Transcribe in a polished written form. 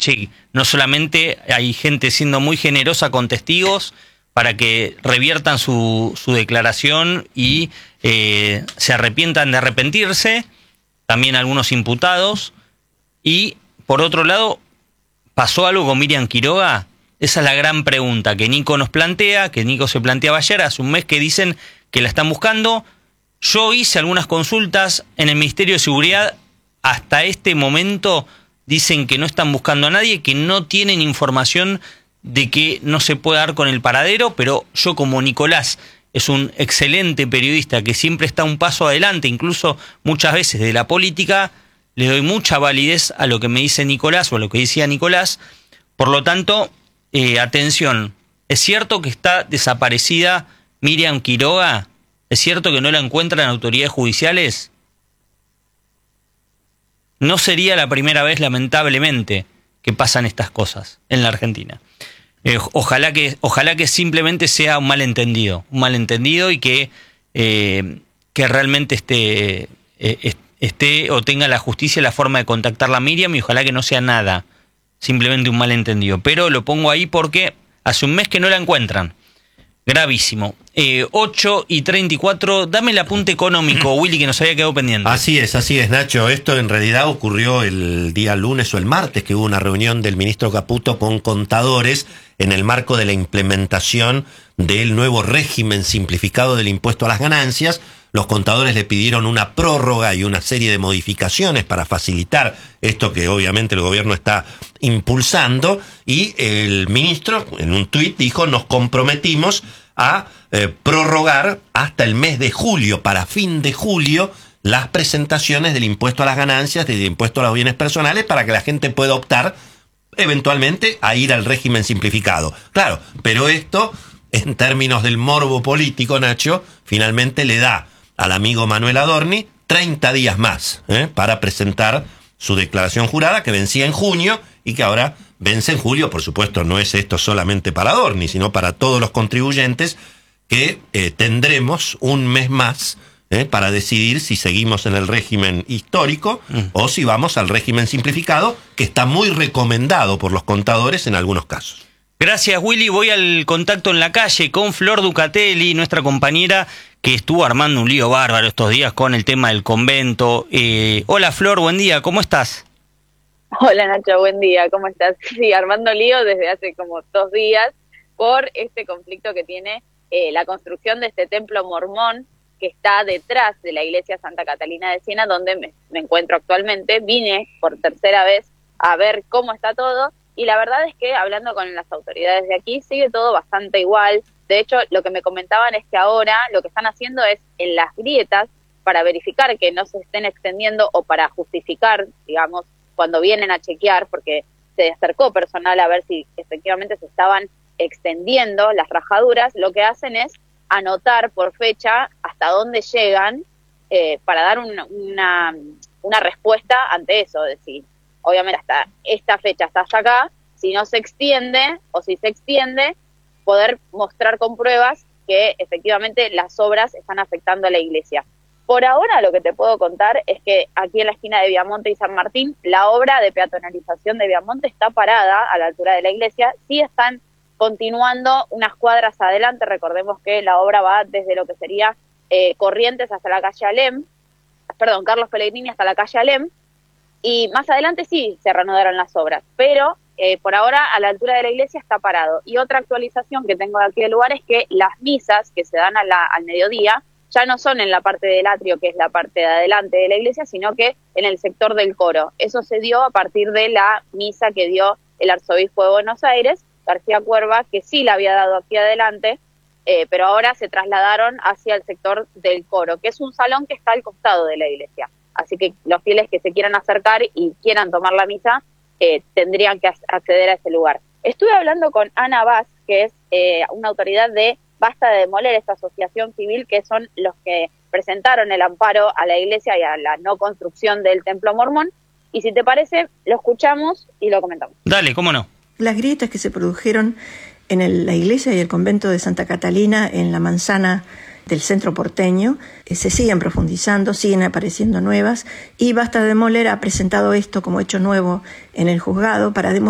che, no solamente hay gente siendo muy generosa con testigos para que reviertan su declaración y se arrepientan de arrepentirse, también algunos imputados, y por otro lado, ¿pasó algo con Miriam Quiroga? Esa es la gran pregunta que Nico nos plantea, que Nico se planteaba ayer, hace un mes que dicen que la están buscando. Yo hice algunas consultas en el Ministerio de Seguridad, hasta este momento dicen que no están buscando a nadie, que no tienen información de que no se puede dar con el paradero, pero yo, como Nicolás es un excelente periodista que siempre está un paso adelante, incluso muchas veces de la política, le doy mucha validez a lo que me dice Nicolás o a lo que decía Nicolás. Por lo tanto, atención, ¿es cierto que está desaparecida Miriam Quiroga? ¿Es cierto que no la encuentran autoridades judiciales? No sería la primera vez, lamentablemente, que pasan estas cosas en la Argentina. Ojalá que simplemente sea un malentendido y que realmente esté o tenga la justicia la forma de contactar a Miriam, y ojalá que no sea nada, simplemente un malentendido. Pero lo pongo ahí porque hace un mes que no la encuentran. Gravísimo. 8:34, dame el apunte económico, Willy, que nos había quedado pendiente. Así es, Nacho. Esto en realidad ocurrió el día lunes o el martes, que hubo una reunión del ministro Caputo con contadores en el marco de la implementación del nuevo régimen simplificado del impuesto a las ganancias. Los contadores le pidieron una prórroga y una serie de modificaciones para facilitar esto que obviamente el gobierno está impulsando, y el ministro en un tuit dijo: nos comprometimos a prorrogar hasta el mes de julio, para fin de julio, las presentaciones del impuesto a las ganancias, del impuesto a los bienes personales, para que la gente pueda optar eventualmente a ir al régimen simplificado. Claro, pero esto, en términos del morbo político, Nacho, finalmente le da al amigo Manuel Adorni 30 días más para presentar su declaración jurada, que vencía en junio y que ahora vence en julio. Por supuesto, no es esto solamente para Adorni, sino para todos los contribuyentes, que tendremos un mes más para decidir si seguimos en el régimen histórico o si vamos al régimen simplificado, que está muy recomendado por los contadores en algunos casos. Gracias, Willy. Voy al contacto en la calle con Flor Ducatelli, nuestra compañera, que estuvo armando un lío bárbaro estos días con el tema del convento. Hola, Flor, buen día, ¿cómo estás? Hola, Nacho, buen día, ¿cómo estás? Sí, armando lío desde hace como 2 días por este conflicto que tiene la construcción de este templo mormón que está detrás de la iglesia Santa Catalina de Siena, donde me encuentro actualmente. Vine por tercera vez a ver cómo está todo, y la verdad es que, hablando con las autoridades de aquí, sigue todo bastante igual. De hecho, lo que me comentaban es que ahora lo que están haciendo es, en las grietas, para verificar que no se estén extendiendo, o para justificar, digamos, cuando vienen a chequear, porque se acercó personal a ver si efectivamente se estaban extendiendo las rajaduras, lo que hacen es anotar por fecha hasta dónde llegan, para dar una respuesta ante eso, es decir, obviamente hasta esta fecha, hasta acá, si no se extiende o si se extiende, poder mostrar con pruebas que efectivamente las obras están afectando a la iglesia. Por ahora lo que te puedo contar es que aquí en la esquina de Viamonte y San Martín, la obra de peatonalización de Viamonte está parada a la altura de la iglesia. Sí están continuando unas cuadras adelante. Recordemos que la obra va desde lo que sería Corrientes hasta la calle Alem, Carlos Pellegrini hasta la calle Alem, y más adelante sí se reanudaron las obras, pero por ahora a la altura de la iglesia está parado. Y otra actualización que tengo de aquí del lugar es que las misas que se dan al mediodía ya no son en la parte del atrio, que es la parte de adelante de la iglesia, sino que en el sector del coro. Eso se dio a partir de la misa que dio el arzobispo de Buenos Aires, García Cuerva, que sí la había dado aquí adelante, pero ahora se trasladaron hacia el sector del coro, que es un salón que está al costado de la iglesia. Así que los fieles que se quieran acercar y quieran tomar la misa, tendrían que acceder a ese lugar. Estuve hablando con Ana Vaz, que es una autoridad de Basta de Demoler, esta asociación civil, que son los que presentaron el amparo a la iglesia y a la no construcción del templo mormón. Y si te parece, lo escuchamos y lo comentamos. Dale, cómo no. Las grietas que se produjeron en la iglesia y el convento de Santa Catalina, en la manzana del centro porteño, se siguen profundizando, siguen apareciendo nuevas, y Basta de Demoler ha presentado esto como hecho nuevo en el juzgado para demostrar